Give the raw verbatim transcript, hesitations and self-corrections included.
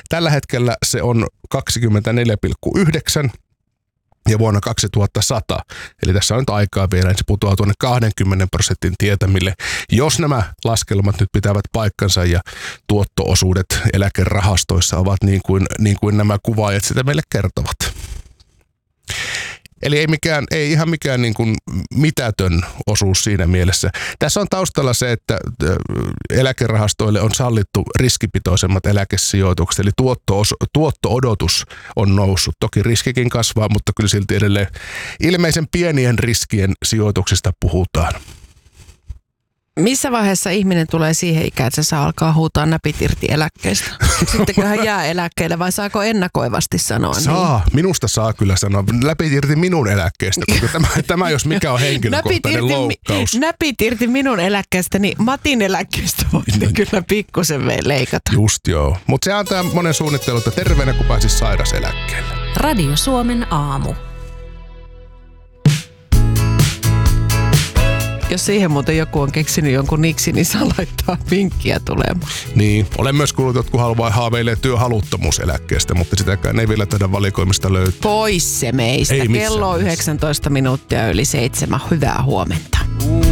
Tällä hetkellä se on kaksikymmentäneljä pilkku yhdeksän ja vuonna kaksituhattasata. Eli tässä on nyt aikaa vielä, niin se putoaa tuonne kaksikymmentä prosentin tietämille. Jos nämä laskelmat nyt pitävät paikkansa ja tuotto-osuudet eläkerahastoissa ovat niin kuin, niin kuin nämä kuvaajat sitä meille kertovat. Eli ei, mikään, ei ihan mikään niin kuin mitätön osuus siinä mielessä. Tässä on taustalla se, että eläkerahastoille on sallittu riskipitoisemmat eläkesijoitukset, eli tuotto, tuotto-odotus on noussut. Toki riskikin kasvaa, mutta kyllä silti edelleen ilmeisen pienien riskien sijoituksista puhutaan. Missä vaiheessa ihminen tulee siihen ikään, että se saa alkaa huutaa näpit irti eläkkeestä? Sitten hän jää eläkkeelle vai saako ennakoivasti sanoa saa, niin? Minusta saa kyllä sanoa. Näpit irti minun eläkkeestä, koska tämä, tämä jos mikä on henkilökohtainen näpit loukkaus. Irti, näpit irti minun eläkkeestä, niin Matin eläkkeestä voitte no. kyllä pikkusen leikata. Just joo. Mutta se antaa monen suunnittelun, että terveenä kun pääsisi sairaseläkkeelle. Radio Suomen aamu. Jos siihen muuten joku on keksinyt jonkun niksi, niin saa laittaa vinkkiä tulemaan. Niin, olen myös kuullut, että jotkut haluaa haaveilee työhaluttomuuseläkkeestä, mutta sitäkään ei vielä tehdä valikoimista löytyy. Pois se meistä. Kello on yhdeksäntoista minuuttia yli seitsemän. Hyvää huomenta.